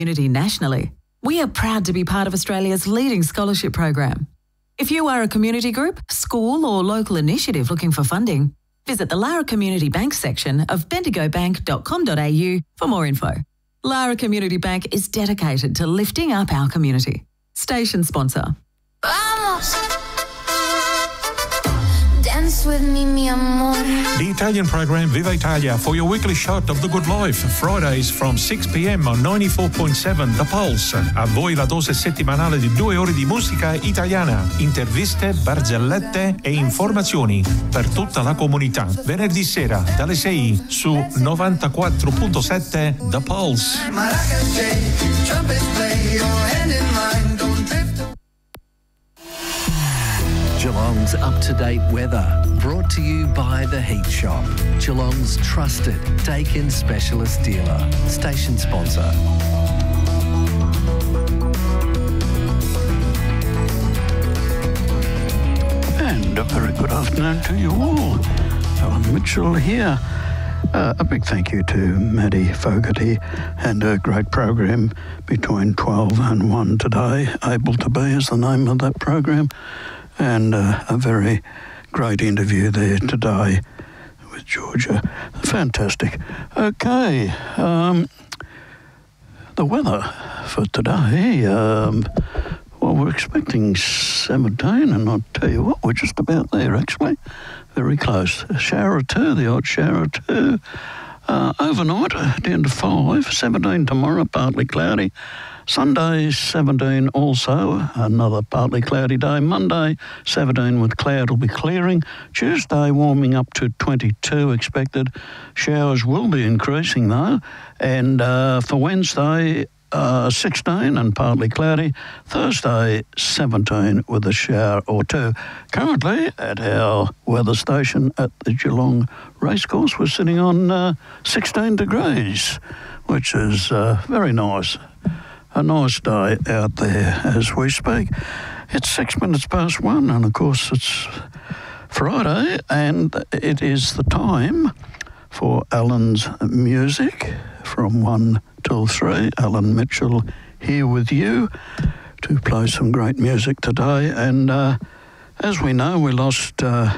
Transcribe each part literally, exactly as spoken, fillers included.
Community nationally, we are proud to be part of Australia's leading scholarship program. If you are a community group, school or local initiative looking for funding, visit the Lara Community Bank section of bendigo bank dot com dot a u for more info. Lara Community Bank is dedicated to lifting up our community. Station sponsor. Vamos. Dance with me, mi amor. The Italian program Viva Italia for your weekly shot of the good life. Fridays from six p.m. on ninety-four point seven The Pulse. A voi la dose settimanale di due ore di musica italiana, interviste, barzellette e informazioni per tutta la comunità. Venerdì sera dalle sei su novantaquattro virgola sette The Pulse. Geelong's up-to-date weather, brought to you by The Heat Shop, Geelong's trusted Daikin specialist dealer. Station sponsor. And a very good afternoon to you all. Alan Mitchell here. Uh, a big thank you to Maddie Fogarty and a great program between twelve and one today. Able to Be is the name of that program. And uh, a very great interview there today with Georgia. Fantastic. Okay, um, the weather for today, um, well, we're expecting seventeen, and I'll tell you what, we're just about there, actually. Very close. A shower or two, the odd shower or two. Uh, overnight, down to five. seventeen tomorrow, partly cloudy. Sunday, seventeen also, another partly cloudy day. Monday, seventeen with cloud will be clearing. Tuesday, warming up to twenty-two expected. Showers will be increasing though. And uh, for Wednesday, uh, sixteen and partly cloudy. Thursday, seventeen with a shower or two. Currently at our weather station at the Geelong Racecourse, we're sitting on uh, sixteen degrees, which is uh, very nice. A nice day out there as we speak. It's six minutes past one, and of course it's Friday, and it is the time for Alan's music from one till three. Alan Mitchell here with you to play some great music today. And uh, as we know, we lost uh,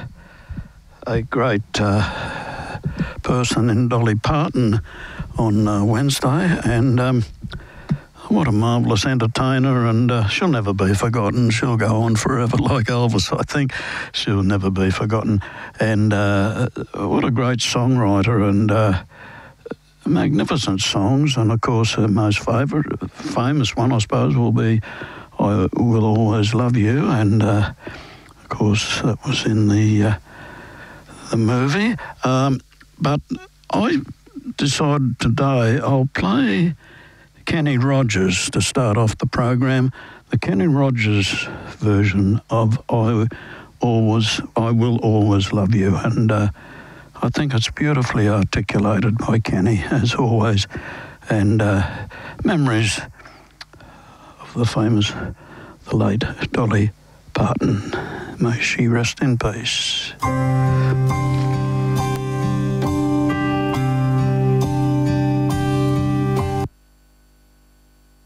a great uh, person in Dolly Parton on uh, Wednesday, and um, what a marvellous entertainer, and uh, she'll never be forgotten. She'll go on forever like Elvis, I think. She'll never be forgotten. And uh, what a great songwriter, and uh, magnificent songs. And, of course, her most favourite, famous one, I suppose, will be I Will Always Love You. And, uh, of course, that was in the, uh, the movie. Um, but I decided today I'll play Kenny Rogers to start off the program. The Kenny Rogers version of I always, I Will Always Love You. And uh, I think it's beautifully articulated by Kenny, as always. And uh, memories of the famous, the late Dolly Parton. May she rest in peace.